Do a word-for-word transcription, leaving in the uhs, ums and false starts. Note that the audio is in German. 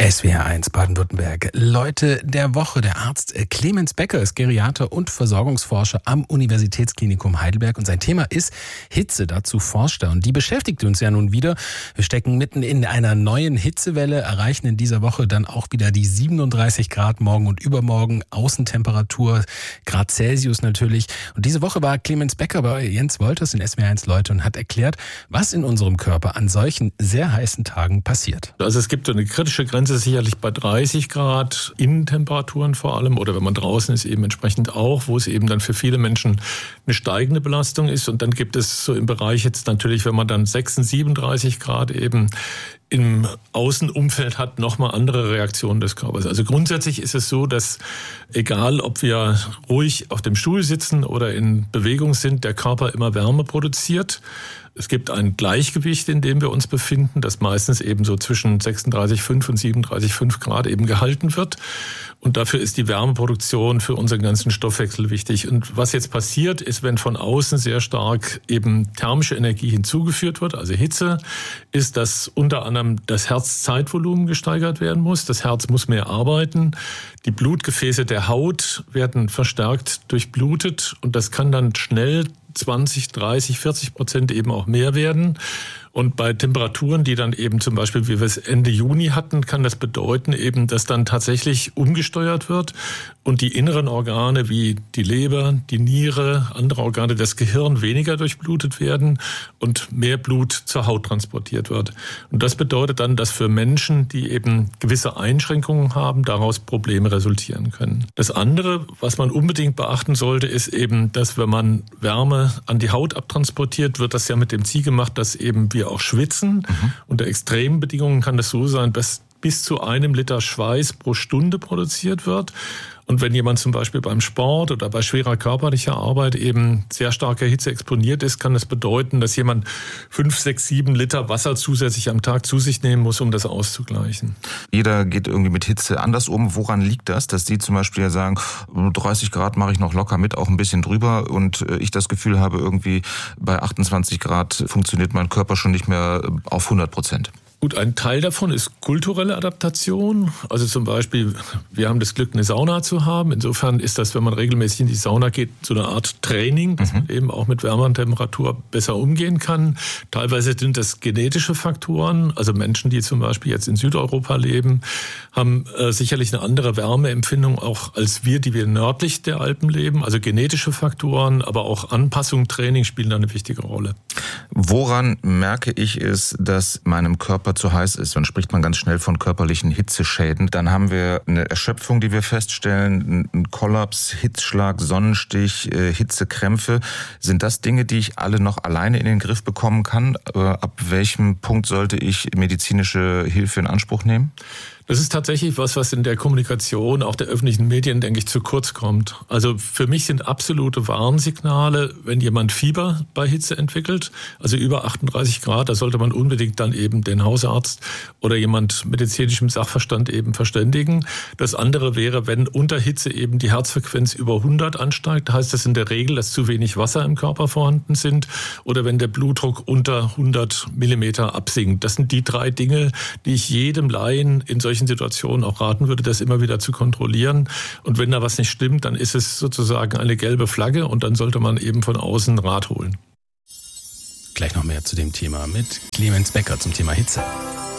S W R eins Baden-Württemberg. Leute der Woche. Der Arzt Clemens Becker ist Geriater und Versorgungsforscher am Universitätsklinikum Heidelberg. Und sein Thema ist Hitze. Dazu forscht er. Und die beschäftigt uns ja nun wieder. Wir stecken mitten in einer neuen Hitzewelle, erreichen in dieser Woche dann auch wieder die siebenunddreißig Grad morgen und übermorgen. Außentemperatur, Grad Celsius natürlich. Und diese Woche war Clemens Becker bei Jens Wolters in S W R eins Leute und hat erklärt, was in unserem Körper an solchen sehr heißen Tagen passiert. Also es gibt so eine kritische Grenze sicherlich bei dreißig Grad, Innentemperaturen vor allem, oder wenn man draußen ist eben entsprechend auch, wo es eben dann für viele Menschen eine steigende Belastung ist. Und dann gibt es so im Bereich jetzt natürlich, wenn man dann sechsunddreißig, siebenunddreißig Grad eben im Außenumfeld hat, nochmal andere Reaktionen des Körpers. Also grundsätzlich ist es so, dass egal, ob wir ruhig auf dem Stuhl sitzen oder in Bewegung sind, der Körper immer Wärme produziert. Es gibt ein Gleichgewicht, in dem wir uns befinden, das meistens eben so zwischen sechsunddreißig Komma fünf und siebenunddreißig Komma fünf Grad eben gehalten wird. Und dafür ist die Wärmeproduktion für unseren ganzen Stoffwechsel wichtig. Und was jetzt passiert, ist, wenn von außen sehr stark eben thermische Energie hinzugeführt wird, also Hitze, ist, dass unter anderem das Herzzeitvolumen gesteigert werden muss. Das Herz muss mehr arbeiten. Die Blutgefäße der Haut werden verstärkt durchblutet und das kann dann schnell zwanzig, dreißig, vierzig Prozent eben auch mehr werden. Und bei Temperaturen, die dann eben zum Beispiel, wie wir es Ende Juni hatten, kann das bedeuten eben, dass dann tatsächlich umgesteuert wird und die inneren Organe wie die Leber, die Niere, andere Organe, das Gehirn weniger durchblutet werden und mehr Blut zur Haut transportiert wird. Und das bedeutet dann, dass für Menschen, die eben gewisse Einschränkungen haben, daraus Probleme resultieren können. Das andere, was man unbedingt beachten sollte, ist eben, dass wenn man Wärme an die Haut abtransportiert, wird das ja mit dem Ziel gemacht, dass eben wir auch schwitzen. Mhm. Unter extremen Bedingungen kann es so sein, dass bis zu einem Liter Schweiß pro Stunde produziert wird. Und wenn jemand zum Beispiel beim Sport oder bei schwerer körperlicher Arbeit eben sehr starker Hitze exponiert ist, kann das bedeuten, dass jemand fünf, sechs, sieben Liter Wasser zusätzlich am Tag zu sich nehmen muss, um das auszugleichen. Jeder geht irgendwie mit Hitze anders um. Woran liegt das, dass Sie zum Beispiel ja sagen, dreißig Grad mache ich noch locker mit, auch ein bisschen drüber, und ich das Gefühl habe, irgendwie bei achtundzwanzig Grad funktioniert mein Körper schon nicht mehr auf hundert Prozent? Gut, ein Teil davon ist kulturelle Adaptation. Also zum Beispiel, wir haben das Glück, eine Sauna zu haben. Insofern ist das, wenn man regelmäßig in die Sauna geht, so eine Art Training, dass man eben auch mit wärmerer Temperatur besser umgehen kann. Teilweise sind das genetische Faktoren. Also Menschen, die zum Beispiel jetzt in Südeuropa leben, haben äh, sicherlich eine andere Wärmeempfindung auch als wir, die wir nördlich der Alpen leben. Also genetische Faktoren, aber auch Anpassung, Training spielen da eine wichtige Rolle. Woran merke ich es, dass meinem Körper zu heiß ist? Dann spricht man ganz schnell von körperlichen Hitzeschäden. Dann haben wir eine Erschöpfung, die wir feststellen, einen Kollaps, Hitzschlag, Sonnenstich, Hitzekrämpfe. Sind das Dinge, die ich alle noch alleine in den Griff bekommen kann? Ab welchem Punkt sollte ich medizinische Hilfe in Anspruch nehmen? Das ist tatsächlich was, was in der Kommunikation, auch der öffentlichen Medien, denke ich, zu kurz kommt. Also für mich sind absolute Warnsignale, wenn jemand Fieber bei Hitze entwickelt, also über achtunddreißig Grad, da sollte man unbedingt dann eben den Hausarzt oder jemand medizinischem Sachverstand eben verständigen. Das andere wäre, wenn unter Hitze eben die Herzfrequenz über hundert ansteigt, heißt das in der Regel, dass zu wenig Wasser im Körper vorhanden sind, oder wenn der Blutdruck unter hundert Millimeter absinkt. Das sind die drei Dinge, die ich jedem Laien in solchen Situationen auch raten würde, das immer wieder zu kontrollieren. Und wenn da was nicht stimmt, dann ist es sozusagen eine gelbe Flagge und dann sollte man eben von außen Rat holen. Gleich noch mehr zu dem Thema mit Clemens Becker zum Thema Hitze.